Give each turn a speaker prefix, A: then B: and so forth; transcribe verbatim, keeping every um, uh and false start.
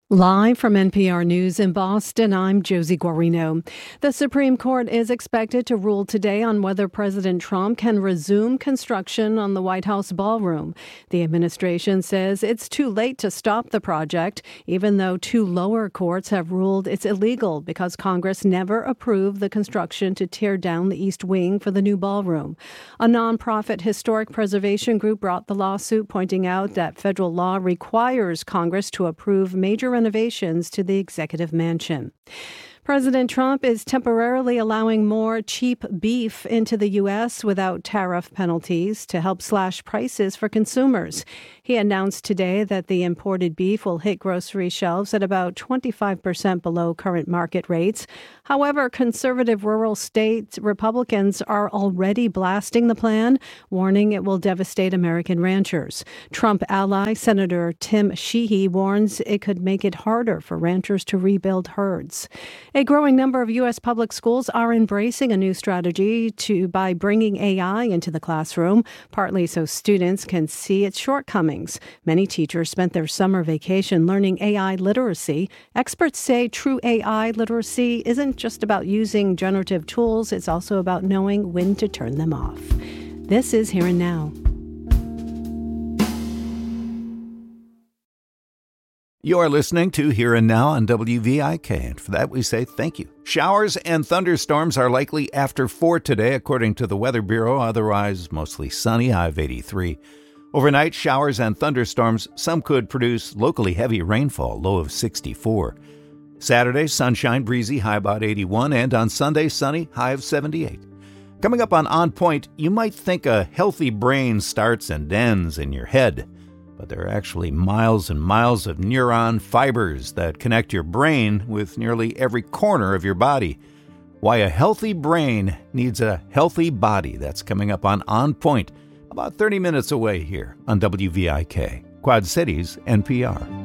A: Live from N P R News in Boston, I'm Josie Guarino. The Supreme Court is expected to rule today on whether President Trump can resume construction on the White House ballroom. The administration says it's too late to stop the project, even though two lower courts have ruled it's illegal because Congress never approved the construction to tear down the East Wing for the new ballroom. A nonprofit historic preservation group brought the lawsuit, pointing out that federal law requires Congress to approve major renovations to the executive mansion. President Trump is temporarily allowing more cheap beef into the U S without tariff penalties to help slash prices for consumers. He announced today that the imported beef will hit grocery shelves at about twenty-five percent below current market rates. However, conservative rural state Republicans are already blasting the plan, warning it will devastate American ranchers. Trump ally Senator Tim Sheehy warns it could make it harder for ranchers to rebuild herds. A growing number of U S public schools are embracing a new strategy to by bringing A I into the classroom, partly so students can see its shortcomings. Many teachers spent their summer vacation learning A I literacy. Experts say true A I literacy isn't just about using generative tools, it's also about knowing when to turn them off. This is Here and Now.
B: You are listening to Here and Now on W V I K, and for that we say thank you. Showers and thunderstorms are likely after four today, according to the Weather Bureau. Otherwise, mostly sunny, high of eighty-three. Overnight, showers and thunderstorms. Some could produce locally heavy rainfall, low of sixty-four. Saturday, sunshine, breezy, high about eighty-one, and on Sunday, sunny, high of seventy-eight. Coming up on On Point, you might think a healthy brain starts and ends in your head. But there are actually miles and miles of neuron fibers that connect your brain with nearly every corner of your body. Why a healthy brain needs a healthy body. That's coming up on On Point, about thirty minutes away here on W V I K, Quad Cities N P R.